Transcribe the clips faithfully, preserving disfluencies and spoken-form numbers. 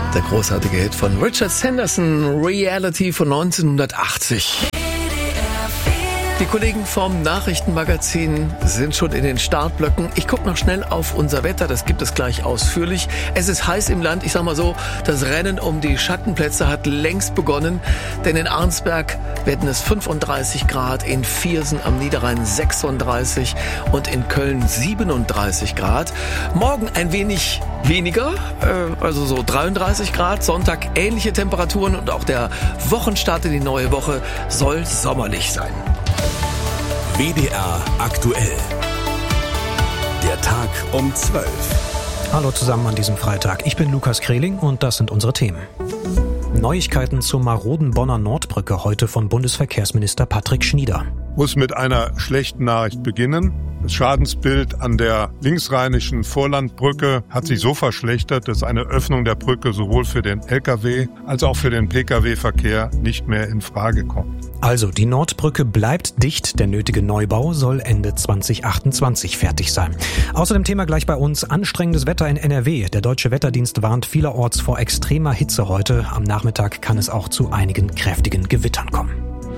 Der großartige Hit von Richard Sanderson, Reality von neunzehnhundertachtzig. Die Kollegen vom Nachrichtenmagazin sind schon in den Startblöcken. Ich gucke noch schnell auf unser Wetter, das gibt es gleich ausführlich. Es ist heiß im Land, ich sag mal so, das Rennen um die Schattenplätze hat längst begonnen. Denn in Arnsberg werden es fünfunddreißig Grad, in Viersen am Niederrhein sechsunddreißig und in Köln siebenunddreißig Grad. Morgen ein wenig weniger, also so dreiunddreißig Grad. Sonntag ähnliche Temperaturen und auch der Wochenstart in die neue Woche soll sommerlich sein. W D R aktuell. Der Tag um zwölf. Hallo zusammen an diesem Freitag. Ich bin Lukas Kreling und das sind unsere Themen. Neuigkeiten zur maroden Bonner Nordbrücke heute von Bundesverkehrsminister Patrick Schnieder. Muss mit einer schlechten Nachricht beginnen. Das Schadensbild an der linksrheinischen Vorlandbrücke hat sich so verschlechtert, dass eine Öffnung der Brücke sowohl für den L K W als auch für den P K W-Verkehr nicht mehr in Frage kommt. Also, die Nordbrücke bleibt dicht. Der nötige Neubau soll Ende zwanzig achtundzwanzig fertig sein. Außerdem Thema gleich bei uns: anstrengendes Wetter in N R W. Der Deutsche Wetterdienst warnt vielerorts vor extremer Hitze heute. Am Nachmittag kann es auch zu einigen kräftigen Gewittern kommen.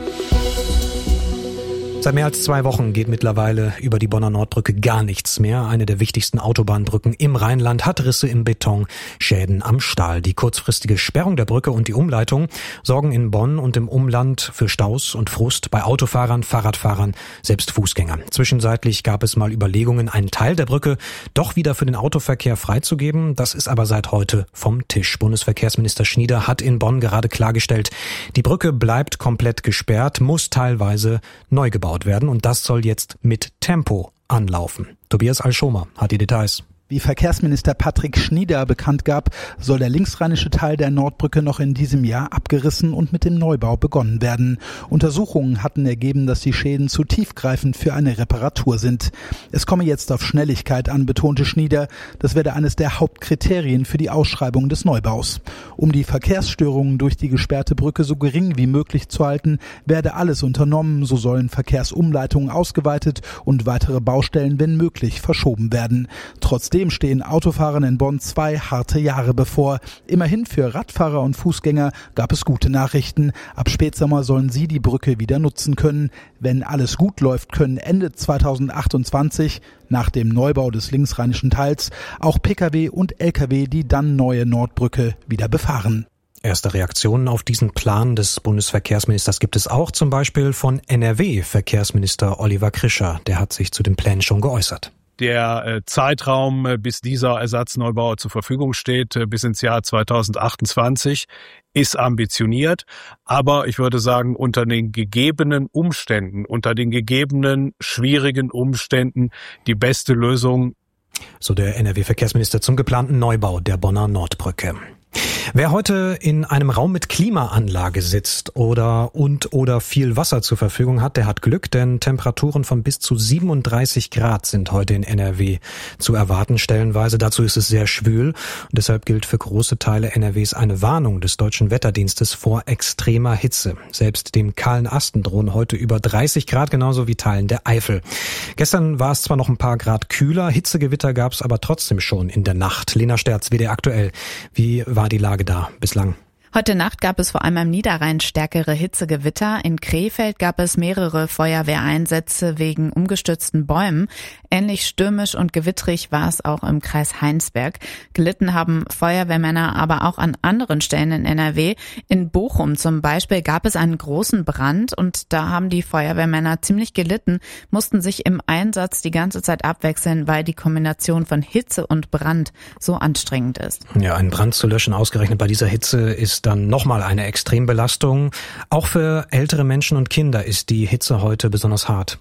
Seit mehr als zwei Wochen geht mittlerweile über die Bonner Nordbrücke gar nichts mehr. Eine der wichtigsten Autobahnbrücken im Rheinland hat Risse im Beton, Schäden am Stahl. Die kurzfristige Sperrung der Brücke und die Umleitung sorgen in Bonn und im Umland für Staus und Frust bei Autofahrern, Fahrradfahrern, selbst Fußgängern. Zwischenzeitlich gab es mal Überlegungen, einen Teil der Brücke doch wieder für den Autoverkehr freizugeben. Das ist aber seit heute vom Tisch. Bundesverkehrsminister Schnieder hat in Bonn gerade klargestellt, die Brücke bleibt komplett gesperrt, muss teilweise neu gebaut werden und das soll jetzt mit Tempo anlaufen. Tobias Alschomer hat die Details. Wie Verkehrsminister Patrick Schnieder bekannt gab, soll der linksrheinische Teil der Nordbrücke noch in diesem Jahr abgerissen und mit dem Neubau begonnen werden. Untersuchungen hatten ergeben, dass die Schäden zu tiefgreifend für eine Reparatur sind. Es komme jetzt auf Schnelligkeit an, betonte Schnieder. Das werde eines der Hauptkriterien für die Ausschreibung des Neubaus. Um die Verkehrsstörungen durch die gesperrte Brücke so gering wie möglich zu halten, werde alles unternommen. So sollen Verkehrsumleitungen ausgeweitet und weitere Baustellen, wenn möglich, verschoben werden. Trotzdem stehen Autofahrern in Bonn zwei harte Jahre bevor. Immerhin für Radfahrer und Fußgänger gab es gute Nachrichten. Ab Spätsommer sollen sie die Brücke wieder nutzen können. Wenn alles gut läuft, können Ende zweitausendachtundzwanzig, nach dem Neubau des linksrheinischen Teils, auch P K W und L K W die dann neue Nordbrücke wieder befahren. Erste Reaktionen auf diesen Plan des Bundesverkehrsministers gibt es auch, zum Beispiel von N R W-Verkehrsminister Oliver Krischer. Der hat sich zu den Plänen schon geäußert. Der äh, Zeitraum, äh, bis dieser Ersatzneubau zur Verfügung steht, äh, bis ins Jahr zweitausendachtundzwanzig, ist ambitioniert. Aber ich würde sagen, unter den gegebenen Umständen, unter den gegebenen schwierigen Umständen die beste Lösung. So der N R W-Verkehrsminister zum geplanten Neubau der Bonner Nordbrücke. Wer heute in einem Raum mit Klimaanlage sitzt oder und oder viel Wasser zur Verfügung hat, der hat Glück, denn Temperaturen von bis zu siebenunddreißig Grad sind heute in N R W zu erwarten stellenweise. Dazu ist es sehr schwül und deshalb gilt für große Teile N R Ws eine Warnung des Deutschen Wetterdienstes vor extremer Hitze. Selbst dem kahlen Asten drohen heute über dreißig Grad, genauso wie Teilen der Eifel. Gestern war es zwar noch ein paar Grad kühler, Hitzegewitter gab es aber trotzdem schon in der Nacht. Lena Sterz, W D R aktuell. Wie war die Lage da bislang? Heute Nacht gab es vor allem am Niederrhein stärkere Hitzegewitter. In Krefeld gab es mehrere Feuerwehreinsätze wegen umgestürzten Bäumen. Ähnlich stürmisch und gewittrig war es auch im Kreis Heinsberg. Gelitten haben Feuerwehrmänner aber auch an anderen Stellen in N R W. In Bochum zum Beispiel gab es einen großen Brand und da haben die Feuerwehrmänner ziemlich gelitten, mussten sich im Einsatz die ganze Zeit abwechseln, weil die Kombination von Hitze und Brand so anstrengend ist. Ja, einen Brand zu löschen, ausgerechnet bei dieser Hitze, ist dann nochmal eine Extrembelastung. Auch für ältere Menschen und Kinder ist die Hitze heute besonders hart.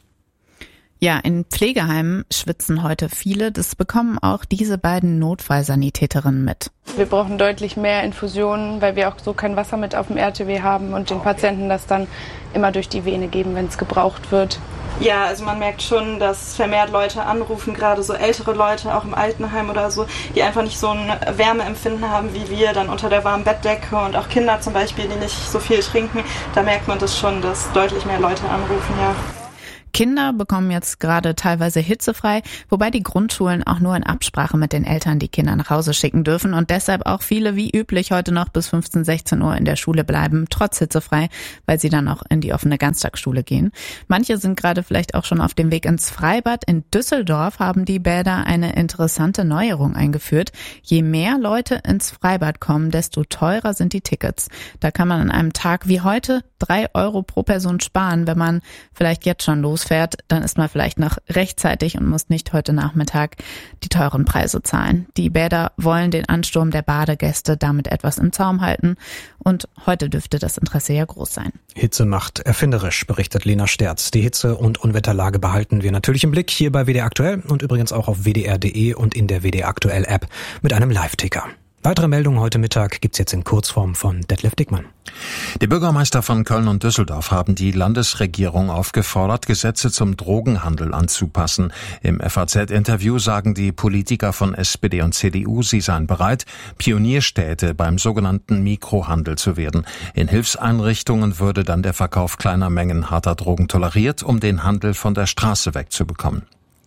Ja, in Pflegeheimen schwitzen heute viele. Das bekommen auch diese beiden Notfallsanitäterinnen mit. Wir brauchen deutlich mehr Infusionen, weil wir auch so kein Wasser mit auf dem R T W haben und den Patienten das dann immer durch die Vene geben, wenn es gebraucht wird. Ja, also man merkt schon, dass vermehrt Leute anrufen, gerade so ältere Leute, auch im Altenheim oder so, die einfach nicht so ein Wärmeempfinden haben wie wir, dann unter der warmen Bettdecke, und auch Kinder zum Beispiel, die nicht so viel trinken. Da merkt man das schon, dass deutlich mehr Leute anrufen, ja. Kinder bekommen jetzt gerade teilweise hitzefrei, wobei die Grundschulen auch nur in Absprache mit den Eltern die Kinder nach Hause schicken dürfen und deshalb auch viele wie üblich heute noch bis fünfzehn, sechzehn Uhr in der Schule bleiben, trotz hitzefrei, weil sie dann auch in die offene Ganztagsschule gehen. Manche sind gerade vielleicht auch schon auf dem Weg ins Freibad. In Düsseldorf haben die Bäder eine interessante Neuerung eingeführt. Je mehr Leute ins Freibad kommen, desto teurer sind die Tickets. Da kann man an einem Tag wie heute drei Euro pro Person sparen. Wenn man vielleicht jetzt schon losfährt, dann ist man vielleicht noch rechtzeitig und muss nicht heute Nachmittag die teuren Preise zahlen. Die Bäder wollen den Ansturm der Badegäste damit etwas im Zaum halten und heute dürfte das Interesse ja groß sein. Hitze macht erfinderisch, berichtet Lena Sterz. Die Hitze- und Unwetterlage behalten wir natürlich im Blick hier bei W D R Aktuell und übrigens auch auf w d r punkt d e und in der W D R Aktuell App mit einem Live-Ticker. Weitere Meldungen heute Mittag gibt's jetzt in Kurzform von Detlef Dickmann. Die Bürgermeister von Köln und Düsseldorf haben die Landesregierung aufgefordert, Gesetze zum Drogenhandel anzupassen. Im F A Z-Interview sagen die Politiker von S P D und C D U, sie seien bereit, Pionierstädte beim sogenannten Mikrohandel zu werden. In Hilfseinrichtungen würde dann der Verkauf kleiner Mengen harter Drogen toleriert, um den Handel von der Straße wegzubekommen.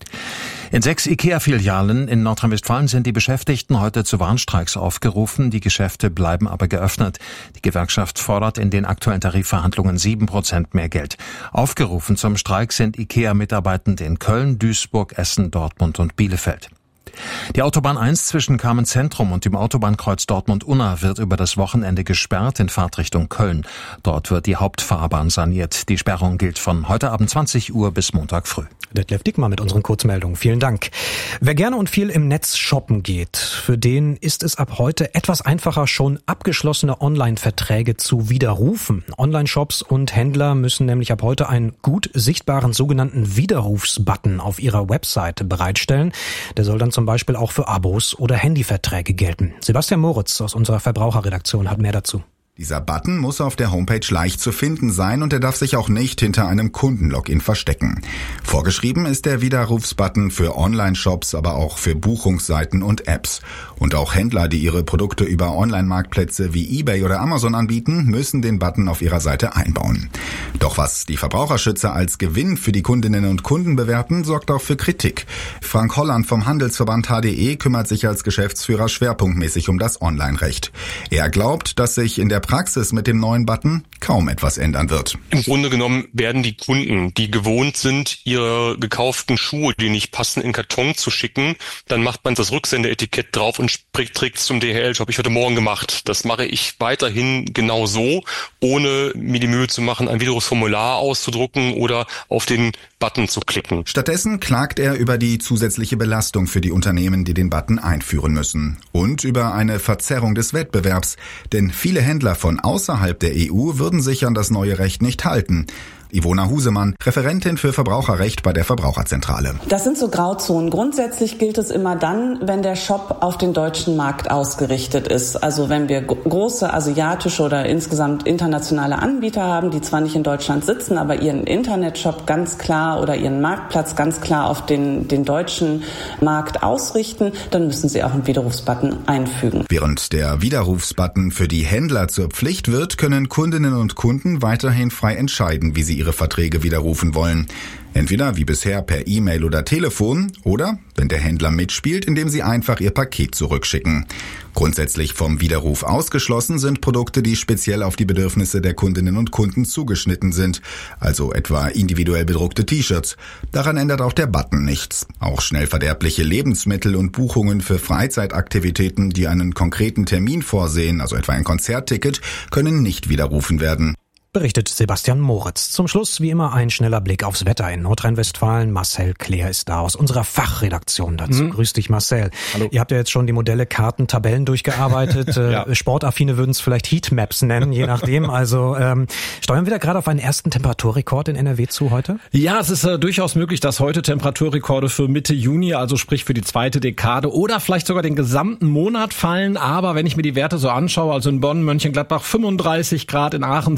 In sechs IKEA-Filialen in Nordrhein-Westfalen sind die Beschäftigten heute zu Warnstreiks aufgerufen. Die Geschäfte bleiben aber geöffnet. Die Gewerkschaft fordert in den aktuellen Tarifverhandlungen sieben Prozent mehr Geld. Aufgerufen zum Streik sind IKEA-Mitarbeitende in Köln, Duisburg, Essen, Dortmund und Bielefeld. Die Autobahn eins zwischen Kamenz-Zentrum und dem Autobahnkreuz Dortmund-Unna wird über das Wochenende gesperrt in Fahrtrichtung Köln. Dort wird die Hauptfahrbahn saniert. Die Sperrung gilt von heute Abend zwanzig Uhr bis Montag früh. Detlef Dickmann mit unseren Kurzmeldungen. Vielen Dank. Wer gerne und viel im Netz shoppen geht, für den ist es ab heute etwas einfacher, schon abgeschlossene Online-Verträge zu widerrufen. Online-Shops und Händler müssen nämlich ab heute einen gut sichtbaren sogenannten Widerrufsbutton auf ihrer Webseite bereitstellen. Der soll dann zum Beispiel auch für Abos oder Handyverträge gelten. Sebastian Moritz aus unserer Verbraucherredaktion hat mehr dazu. Dieser Button muss auf der Homepage leicht zu finden sein und er darf sich auch nicht hinter einem Kundenlogin verstecken. Vorgeschrieben ist der Widerrufsbutton für Online-Shops, aber auch für Buchungsseiten und Apps. Und auch Händler, die ihre Produkte über Online-Marktplätze wie eBay oder Amazon anbieten, müssen den Button auf ihrer Seite einbauen. Doch was die Verbraucherschützer als Gewinn für die Kundinnen und Kunden bewerten, sorgt auch für Kritik. Frank Holland vom Handelsverband H D E kümmert sich als Geschäftsführer schwerpunktmäßig um das Online-Recht. Er glaubt, dass sich in der Praxis mit dem neuen Button kaum etwas ändern wird. Im Grunde genommen werden die Kunden, die gewohnt sind, ihre gekauften Schuhe, die nicht passen, in Karton zu schicken, dann macht man das Rücksendeetikett drauf und trägt es zum D H L-Shop. Ich heute Morgen gemacht. Das mache ich weiterhin genau so, ohne mir die Mühe zu machen, ein Widerrufsformular auszudrucken oder auf den Button zu klicken. Stattdessen klagt er über die zusätzliche Belastung für die Unternehmen, die den Button einführen müssen. Und über eine Verzerrung des Wettbewerbs. Denn viele Händler von außerhalb der E U würden sich an das neue Recht nicht halten. Ivona Husemann, Referentin für Verbraucherrecht bei der Verbraucherzentrale. Das sind so Grauzonen. Grundsätzlich gilt es immer dann, wenn der Shop auf den deutschen Markt ausgerichtet ist. Also wenn wir große asiatische oder insgesamt internationale Anbieter haben, die zwar nicht in Deutschland sitzen, aber ihren Internetshop ganz klar oder ihren Marktplatz ganz klar auf den, den deutschen Markt ausrichten, dann müssen sie auch einen Widerrufsbutton einfügen. Während der Widerrufsbutton für die Händler zur Pflicht wird, können Kundinnen und Kunden weiterhin frei entscheiden, wie sie ihre Verträge widerrufen wollen. Entweder wie bisher per E-Mail oder Telefon oder, wenn der Händler mitspielt, indem sie einfach ihr Paket zurückschicken. Grundsätzlich vom Widerruf ausgeschlossen sind Produkte, die speziell auf die Bedürfnisse der Kundinnen und Kunden zugeschnitten sind, also etwa individuell bedruckte T-Shirts. Daran ändert auch der Button nichts. Auch schnell verderbliche Lebensmittel und Buchungen für Freizeitaktivitäten, die einen konkreten Termin vorsehen, also etwa ein Konzertticket, können nicht widerrufen werden. Berichtet Sebastian Moritz. Zum Schluss wie immer ein schneller Blick aufs Wetter in Nordrhein-Westfalen. Marcel Kleer ist da aus unserer Fachredaktion dazu. Mhm. Grüß dich, Marcel. Hallo. Ihr habt ja jetzt schon die Modelle, Karten, Tabellen durchgearbeitet. ja. Sportaffine würden es vielleicht Heatmaps nennen, je nachdem. Also ähm, steuern wir da gerade auf einen ersten Temperaturrekord in N R W zu heute? Ja, es ist äh, durchaus möglich, dass heute Temperaturrekorde für Mitte Juni, also sprich für die zweite Dekade oder vielleicht sogar den gesamten Monat fallen. Aber wenn ich mir die Werte so anschaue, also in Bonn, Mönchengladbach fünfunddreißig Grad, in Aachen siebenunddreißig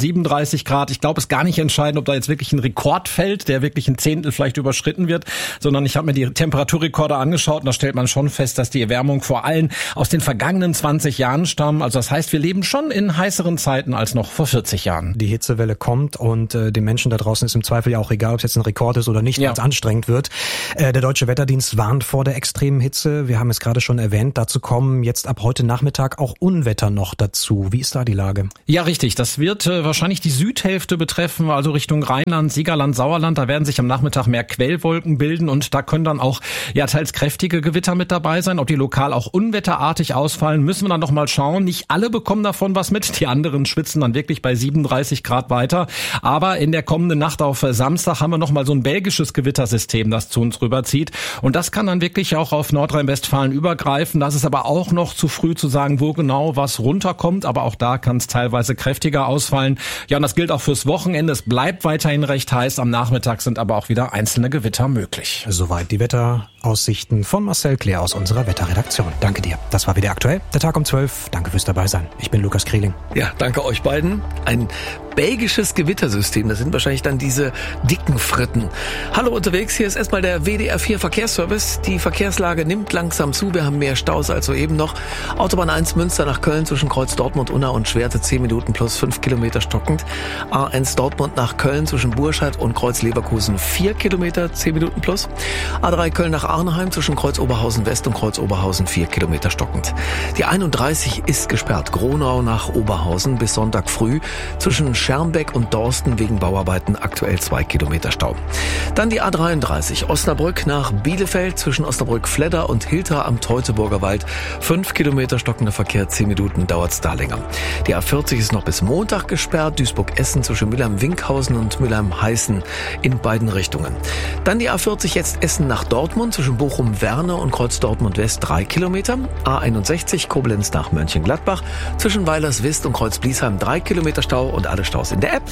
siebenunddreißig Grad. Ich glaube, es ist gar nicht entscheidend, ob da jetzt wirklich ein Rekord fällt, der wirklich ein Zehntel vielleicht überschritten wird, sondern ich habe mir die Temperaturrekorde angeschaut und da stellt man schon fest, dass die Erwärmung vor allem aus den vergangenen zwanzig Jahren stammen. Also das heißt, wir leben schon in heißeren Zeiten als noch vor vierzig Jahren. Die Hitzewelle kommt und äh, den Menschen da draußen ist im Zweifel ja auch egal, ob es jetzt ein Rekord ist oder nicht, ja. weil es anstrengend wird. Äh, der Deutsche Wetterdienst warnt vor der extremen Hitze. Wir haben es gerade schon erwähnt. Dazu kommen jetzt ab heute Nachmittag auch Unwetter noch dazu. Wie ist da die Lage? Ja, richtig. Das wird äh, wahrscheinlich die Südhälfte betreffen, also Richtung Rheinland, Siegerland, Sauerland. Da werden sich am Nachmittag mehr Quellwolken bilden und da können dann auch ja teils kräftige Gewitter mit dabei sein. Ob die lokal auch unwetterartig ausfallen, müssen wir dann noch mal schauen. Nicht alle bekommen davon was mit. Die anderen schwitzen dann wirklich bei siebenunddreißig Grad weiter. Aber in der kommenden Nacht auf Samstag haben wir noch mal so ein belgisches Gewittersystem, das zu uns rüberzieht. Und das kann dann wirklich auch auf Nordrhein-Westfalen übergreifen. Das ist aber auch noch zu früh zu sagen, wo genau was runterkommt. Aber auch da kann es teilweise kräftiger ausfallen. Ja, und das gilt auch fürs Wochenende. Es bleibt weiterhin recht heiß. Am Nachmittag sind aber auch wieder einzelne Gewitter möglich. Soweit die Wetteraussichten von Marcel Claire aus unserer Wetterredaktion. Danke dir. Das war wieder aktuell. Der Tag um zwölf. Danke fürs Dabeisein. Ich bin Lukas Krieling. Ja, danke euch beiden. Ein belgisches Gewittersystem. Das sind wahrscheinlich dann diese dicken Fritten. Hallo unterwegs, hier ist erstmal der W D R vier Verkehrsservice. Die Verkehrslage nimmt langsam zu. Wir haben mehr Staus als soeben noch. Autobahn eins Münster nach Köln zwischen Kreuz Dortmund, Unna und Schwerte zehn Minuten plus fünf Kilometer stockend. A eins Dortmund nach Köln zwischen Burscheid und Kreuz Leverkusen vier Kilometer, zehn Minuten plus. A drei Köln nach Arnheim zwischen Kreuz Oberhausen West und Kreuz Oberhausen vier Kilometer stockend. Die einunddreißig ist gesperrt. Gronau nach Oberhausen bis Sonntag früh zwischen Schermbeck und Dorsten wegen Bauarbeiten aktuell zwei Kilometer Stau. Dann die A dreiunddreißig Osnabrück nach Bielefeld zwischen Osnabrück-Fledder und Hilter am Teutoburger Wald. fünf Kilometer stockender Verkehr, zehn Minuten dauert's da länger. Die A vierzig ist noch bis Montag gesperrt. Duisburg-Essen zwischen Mülheim-Winkhausen und Mülheim-Heißen in beiden Richtungen. Dann die A vierzig jetzt Essen nach Dortmund zwischen Bochum-Werne und Kreuz Dortmund West drei Kilometer. A einundsechzig Koblenz nach Mönchengladbach zwischen Weilerswist und Kreuz Bliesheim drei Kilometer Stau und alle Staus in der App.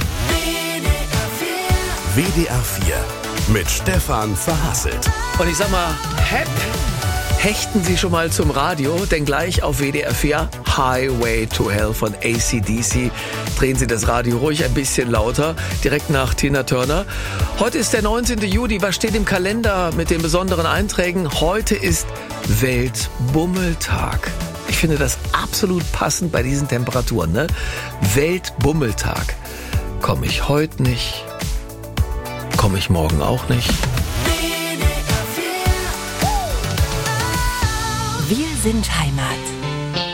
W D R vier mit Stefan Verhasselt. Und ich sag mal, Hepp, hechten Sie schon mal zum Radio, denn gleich auf W D R vier Highway to Hell von A C D C. Drehen Sie das Radio ruhig ein bisschen lauter, direkt nach Tina Turner. Heute ist der neunzehnten Juli. Was steht im Kalender mit den besonderen Einträgen? Heute ist Weltbummeltag. Ich finde das absolut passend bei diesen Temperaturen, ne? Weltbummeltag. Komme ich heute nicht? Komme ich morgen auch nicht? Wir sind Heimat.